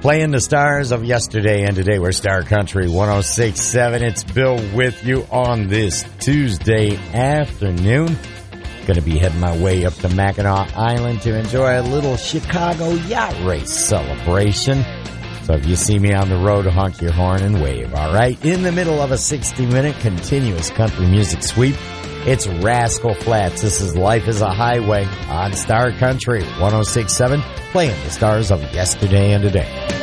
Playing the stars of yesterday and today. We're Star Country 106.7. It's Bill with you on this Tuesday afternoon. Going to be heading my way up to Mackinac Island to enjoy a little Chicago yacht race celebration. So if you see me on the road, honk your horn and wave, all right? In the middle of a 60-minute continuous country music sweep, it's Rascal Flatts. This is Life is a Highway on Star Country 106.7, playing the stars of yesterday and today.